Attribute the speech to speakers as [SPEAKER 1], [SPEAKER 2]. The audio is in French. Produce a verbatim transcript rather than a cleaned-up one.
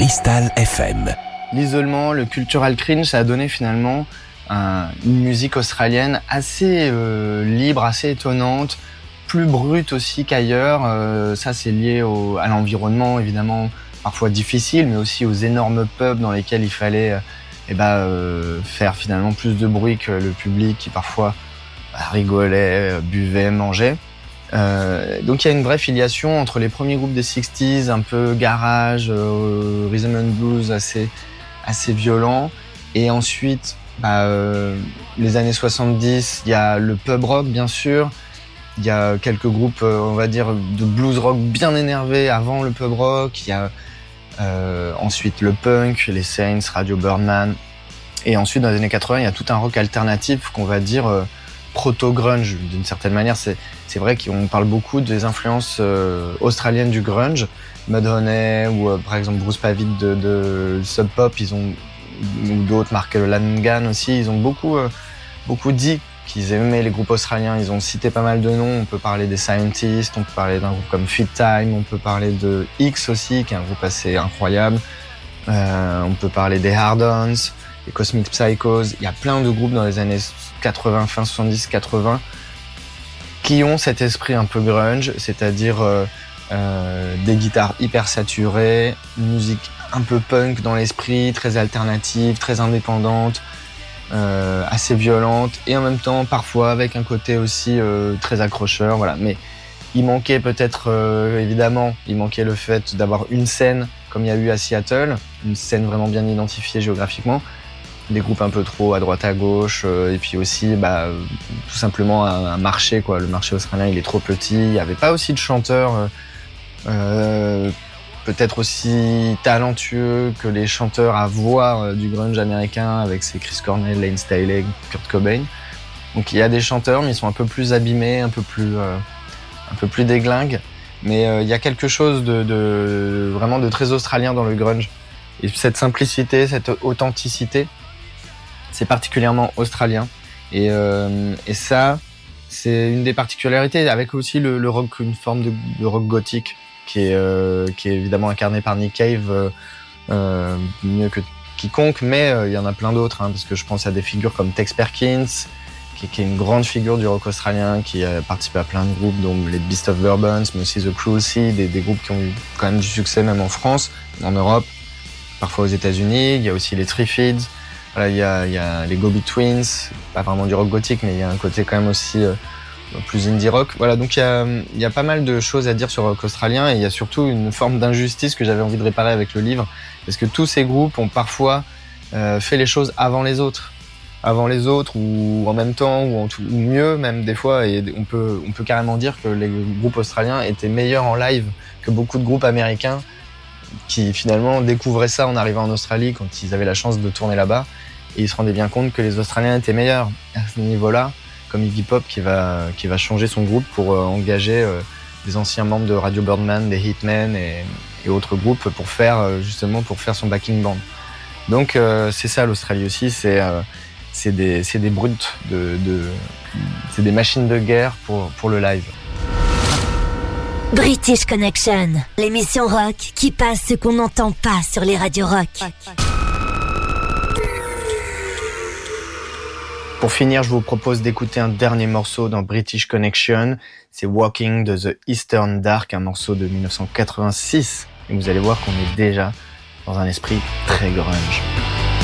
[SPEAKER 1] Cristal F M.
[SPEAKER 2] L'isolement, le cultural cringe, ça a donné finalement un, une musique australienne assez euh, libre, assez étonnante, plus brute aussi qu'ailleurs. Euh, ça, c'est lié au, à l'environnement, évidemment, parfois difficile, mais aussi aux énormes pubs dans lesquels il fallait euh, eh ben, euh, faire finalement plus de bruit que le public qui parfois bah, rigolait, buvait, mangeait. Euh, donc il y a une vraie filiation entre les premiers groupes des sixties, un peu garage, euh, rhythm and blues assez, assez violent, et ensuite bah, euh, les années soixante-dix, il y a le pub rock bien sûr, il y a quelques groupes euh, on va dire de blues rock bien énervés avant le pub rock, il y a euh, ensuite le punk, les Saints, Radio Birdman, et ensuite dans les années quatre-vingts il y a tout un rock alternatif qu'on va dire euh, proto-grunge d'une certaine manière. C'est, c'est vrai qu'on parle beaucoup des influences euh, australiennes du grunge, Mudhoney ou euh, par exemple Bruce Pavitt de, de Sub Pop, ils ont, ou d'autres, Mark Lanegan aussi, ils ont beaucoup, euh, beaucoup dit qu'ils aimaient les groupes australiens. Ils ont cité pas mal de noms, on peut parler des Scientists, on peut parler d'un groupe comme Fit Time, on peut parler de X aussi, qui est un groupe assez incroyable, euh, on peut parler des Hard-Ons, les Cosmic Psychos. Il y a plein de groupes dans les années quatre-vingts, fin soixante-dix quatre-vingts, qui ont cet esprit un peu grunge, c'est-à-dire euh, euh, des guitares hyper saturées, une musique un peu punk dans l'esprit, très alternative, très indépendante, euh, assez violente, et en même temps parfois avec un côté aussi euh, très accrocheur, voilà. Mais il manquait peut-être, euh, évidemment, il manquait le fait d'avoir une scène, comme il y a eu à Seattle, une scène vraiment bien identifiée géographiquement, des groupes un peu trop à droite à gauche, euh, et puis aussi bah, tout simplement un, un marché, quoi. Le marché australien il est trop petit, il n'y avait pas aussi de chanteurs euh, euh, peut-être aussi talentueux que les chanteurs à voix euh, du grunge américain avec ses Chris Cornell, Layne Staley, Kurt Cobain. Donc il y a des chanteurs mais ils sont un peu plus abîmés, un peu plus, euh, un peu plus déglingues, mais euh, il y a quelque chose de, de vraiment de très australien dans le grunge, et cette simplicité, cette authenticité, c'est particulièrement australien, et, euh, et ça, c'est une des particularités, avec aussi le, le rock, une forme de, de rock gothique qui est, euh, qui est évidemment incarné par Nick Cave, euh, euh, mieux que quiconque, mais euh, il y en a plein d'autres, hein, parce que je pense à des figures comme Tex Perkins, qui, qui est une grande figure du rock australien, qui a participé à plein de groupes, dont les Beast of Bourbons, mais aussi The Cruel Sea, des, des groupes qui ont eu quand même du succès même en France, en Europe, parfois aux États-Unis. Il y a aussi les Triffids. Voilà, il y a, il y a les Go-Betweens, pas vraiment du rock gothique, mais il y a un côté quand même aussi euh, plus indie rock. Voilà, donc il y a, il y a pas mal de choses à dire sur le rock australien, et il y a surtout une forme d'injustice que j'avais envie de réparer avec le livre, parce que tous ces groupes ont parfois euh, fait les choses avant les autres, avant les autres, ou en même temps, ou, en tout, ou mieux même des fois, et on peut, on peut carrément dire que les groupes australiens étaient meilleurs en live que beaucoup de groupes américains qui finalement découvraient ça en arrivant en Australie quand ils avaient la chance de tourner là-bas, et ils se rendaient bien compte que les Australiens étaient meilleurs à ce niveau-là, comme Iggy Pop qui va, qui va changer son groupe pour euh, engager euh, des anciens membres de Radio Birdman, des Hitmen et, et autres groupes pour faire euh, justement pour faire son backing band. Donc euh, c'est ça l'Australie aussi, c'est, euh, c'est, des, c'est des brutes, de, de, c'est des machines de guerre pour, pour le live.
[SPEAKER 3] British Connection, l'émission rock qui passe ce qu'on n'entend pas sur les radios rock.
[SPEAKER 2] Pour finir, je vous propose d'écouter un dernier morceau dans British Connection. C'est Walking de The Eastern Dark, un morceau de dix-neuf cent quatre-vingt-six. Et vous allez voir qu'on est déjà dans un esprit très grunge.